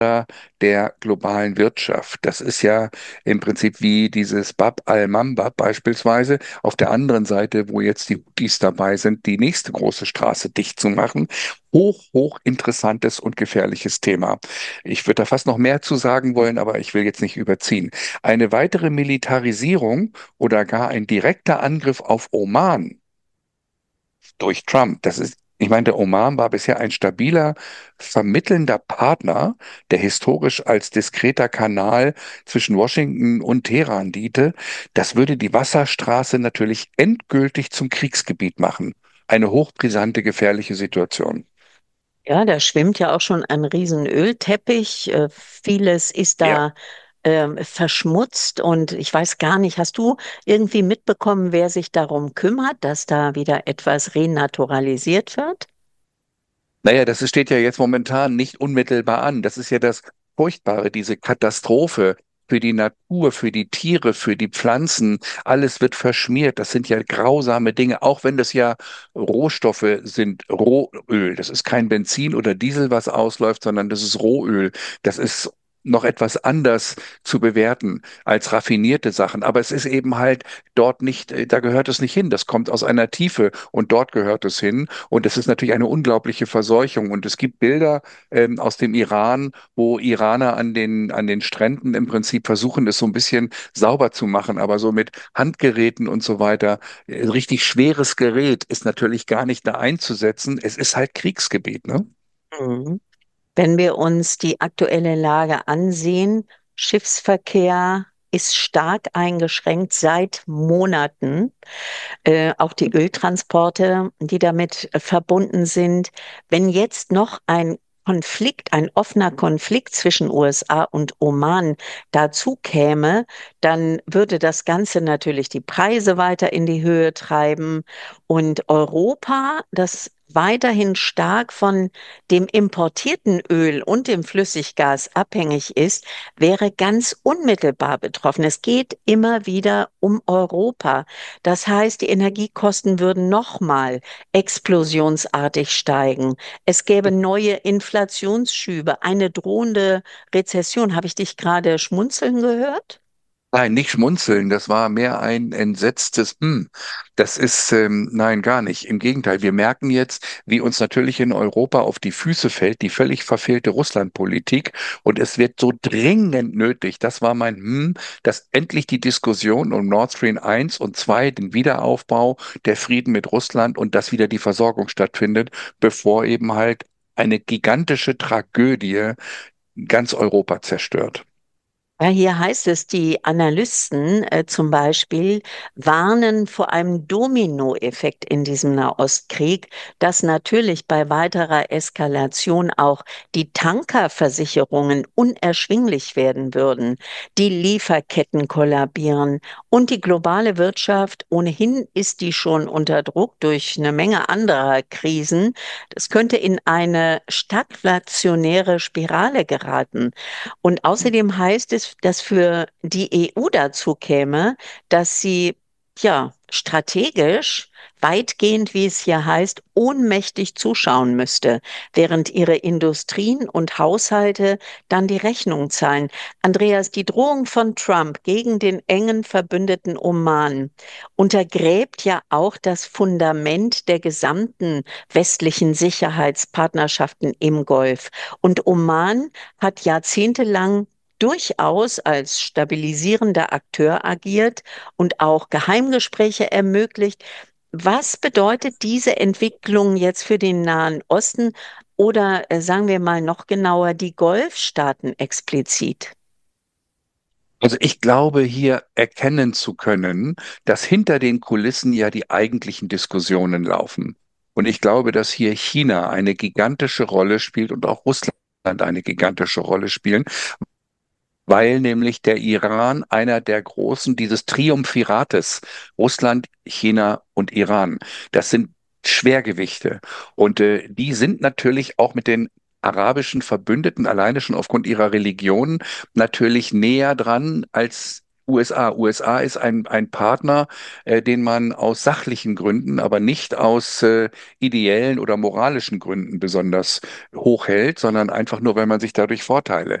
der globalen Wirtschaft. Das ist ja im Prinzip wie dieses Bab al-Mandab beispielsweise. Auf der anderen Seite, wo jetzt die Houthis dabei sind, die nächste große Straße dicht zu machen. Hoch interessantes und gefährliches Thema. Ich würde da fast noch mehr zu sagen wollen, aber ich will jetzt nicht überziehen. Eine weitere Militarisierung oder gar ein direkter Angriff auf Oman durch Trump. Ich meine, der Oman war bisher ein stabiler, vermittelnder Partner, der historisch als diskreter Kanal zwischen Washington und Teheran diente. Das würde die Wasserstraße natürlich endgültig zum Kriegsgebiet machen. Eine hochbrisante, gefährliche Situation. Ja, da schwimmt ja auch schon ein riesen Ölteppich. Vieles ist Ja. da verschmutzt und ich weiß gar nicht, hast du irgendwie mitbekommen, wer sich darum kümmert, dass da wieder etwas renaturalisiert wird? Naja, steht ja jetzt momentan nicht unmittelbar an. Das ist ja das Furchtbare, diese Katastrophe für die Natur, für die Tiere, für die Pflanzen. Alles wird verschmiert. Das sind ja grausame Dinge, auch wenn das ja Rohstoffe sind, Rohöl. Das ist kein Benzin oder Diesel, was ausläuft, sondern das ist Rohöl. Das ist noch etwas anders zu bewerten als raffinierte Sachen. Aber es ist eben halt dort nicht, da gehört es nicht hin. Das kommt aus einer Tiefe und dort gehört es hin. Und es ist natürlich eine unglaubliche Verseuchung. Und es gibt Bilder aus dem Iran, wo Iraner an den Stränden im Prinzip versuchen, es so ein bisschen sauber zu machen, aber so mit Handgeräten und so weiter. Richtig schweres Gerät ist natürlich gar nicht da einzusetzen. Es ist halt Kriegsgebiet, ne? Mhm. Wenn wir uns die aktuelle Lage ansehen, Schiffsverkehr ist stark eingeschränkt seit Monaten. Auch die Öltransporte, die damit verbunden sind. Wenn jetzt noch ein Konflikt, ein offener Konflikt zwischen USA und Oman dazu käme, dann würde das Ganze natürlich die Preise weiter in die Höhe treiben und Europa, das weiterhin stark von dem importierten Öl und dem Flüssiggas abhängig ist, wäre ganz unmittelbar betroffen. Es geht immer wieder um Europa. Das heißt, die Energiekosten würden nochmal explosionsartig steigen. Es gäbe neue Inflationsschübe, eine drohende Rezession. Habe ich dich gerade schmunzeln gehört? Nein, nicht schmunzeln, das war mehr ein entsetztes Das ist, nein, gar nicht. Im Gegenteil, wir merken jetzt, wie uns natürlich in Europa auf die Füße fällt, die völlig verfehlte Russlandpolitik. Und es wird so dringend nötig, das war mein dass endlich die Diskussion um Nord Stream 1 und 2, den Wiederaufbau, der Frieden mit Russland und dass wieder die Versorgung stattfindet, bevor eben halt eine gigantische Tragödie ganz Europa zerstört. Ja, hier heißt es, die Analysten zum Beispiel warnen vor einem Dominoeffekt in diesem Nahostkrieg, dass natürlich bei weiterer Eskalation auch die Tankerversicherungen unerschwinglich werden würden, die Lieferketten kollabieren und die globale Wirtschaft, ohnehin ist die schon unter Druck durch eine Menge anderer Krisen, das könnte in eine stagflationäre Spirale geraten. Und außerdem heißt es, dass für die EU dazu käme, dass sie ja strategisch weitgehend, wie es hier heißt, ohnmächtig zuschauen müsste, während ihre Industrien und Haushalte dann die Rechnung zahlen. Andreas, die Drohung von Trump gegen den engen Verbündeten Oman untergräbt ja auch das Fundament der gesamten westlichen Sicherheitspartnerschaften im Golf. Und Oman hat jahrzehntelang durchaus als stabilisierender Akteur agiert und auch Geheimgespräche ermöglicht. Was bedeutet diese Entwicklung jetzt für den Nahen Osten oder sagen wir mal noch genauer die Golfstaaten explizit? Also ich glaube, hier erkennen zu können, dass hinter den Kulissen ja die eigentlichen Diskussionen laufen. Und ich glaube, dass hier China eine gigantische Rolle spielt und auch Russland eine gigantische Rolle spielen, weil nämlich der Iran einer der großen, dieses Triumvirates, Russland, China und Iran, das sind Schwergewichte. Und die sind natürlich auch mit den arabischen Verbündeten alleine schon aufgrund ihrer Religion natürlich näher dran als USA. USA ist ein Partner, den man aus sachlichen Gründen, aber nicht aus ideellen oder moralischen Gründen besonders hoch hält, sondern einfach nur, weil man sich dadurch Vorteile